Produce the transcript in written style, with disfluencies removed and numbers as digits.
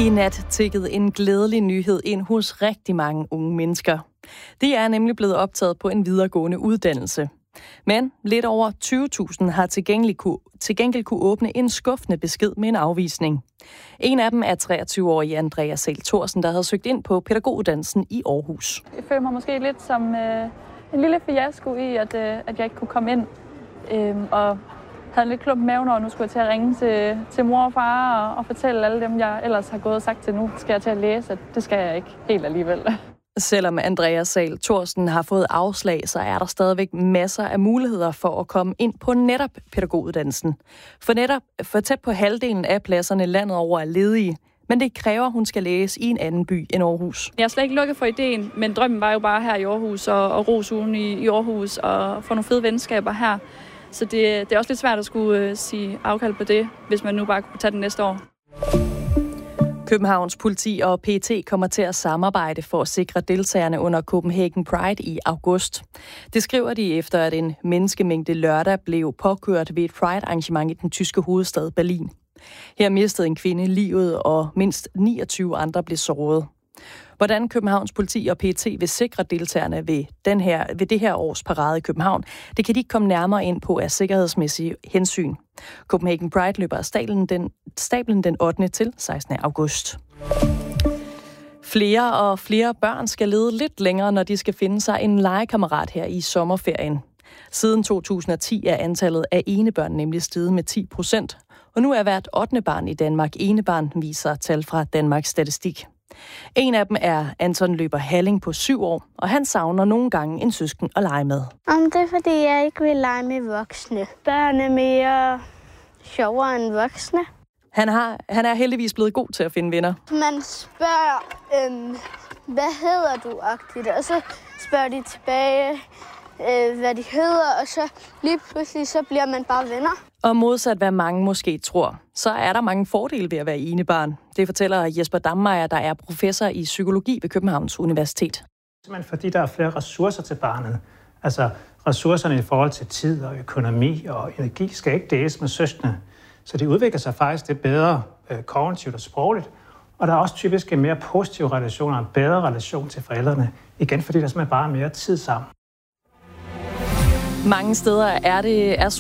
I nat tikkede en glædelig nyhed ind hos rigtig mange unge mennesker. De er nemlig blevet optaget på en videregående uddannelse. Men lidt over 20.000 har til gengæld kunne åbne en skuffende besked med en afvisning. En af dem er 23-årige Andrea Sahl Thorsen, der havde søgt ind på pædagoguddannelsen i Aarhus. Jeg føler mig måske lidt som en lille fiasko i, at jeg ikke kunne komme ind. Og havde lidt klump i maven, og nu skulle jeg til at ringe til mor og far og fortælle alle dem, jeg ellers har gået og sagt til nu, skal jeg til at læse, at det skal jeg ikke helt alligevel. Selvom Andrea Sahl Thorsen har fået afslag, så er der stadigvæk masser af muligheder for at komme ind på netop pædagoguddannelsen. For tæt på halvdelen af pladserne landet over er ledige, men det kræver, at hun skal læse i en anden by end Aarhus. Jeg er slet ikke lukket for ideen, men drømmen var jo bare her i Aarhus og Rosugen i Aarhus og få nogle fede venskaber her. Så det er også lidt svært at skulle sige afkald på det, hvis man nu bare kunne tage den næste år. Københavns politi og PET kommer til at samarbejde for at sikre deltagerne under Copenhagen Pride i august. Det skriver de efter, at en menneskemængde lørdag blev påkørt ved et Pride-arrangement i den tyske hovedstad Berlin. Her mistede en kvinde livet, og mindst 29 andre blev såret. Hvordan Københavns politi og PET vil sikre deltagerne ved det her års parade i København, det kan de ikke komme nærmere ind på af sikkerhedsmæssige hensyn. Copenhagen Pride løber af stablen den 8. til 16. august. Flere og flere børn skal lede lidt længere, når de skal finde sig en legekammerat her i sommerferien. Siden 2010 er antallet af enebørn nemlig steget med 10%, og nu er hvert 8. barn i Danmark enebarn, viser tal fra Danmarks Statistik. En af dem er Anton Løber Halling på 7 år, og han savner nogle gange en søsken at lege med. Det er fordi, jeg ikke vil lege med voksne. Børn er mere sjovere end voksne. Han er heldigvis blevet god til at finde venner. Man spørger, hvad hedder du-agtigt, og så spørger de tilbage, hvad de hedder, og så lige pludselig så bliver man bare venner. Og modsat hvad mange måske tror, så er der mange fordele ved at være enebarn. Det fortæller Jesper Dammeyer, der er professor i psykologi ved Københavns Universitet. Simpelthen fordi der er flere ressourcer til barnet. Altså ressourcerne i forhold til tid og økonomi og energi skal ikke deles med søskende. Så det udvikler sig faktisk det bedre kognitivt og sprogligt. Og der er også typisk en mere positiv relation og en bedre relation til forældrene. Igen fordi der simpelthen bare er mere tid sammen. Mange steder er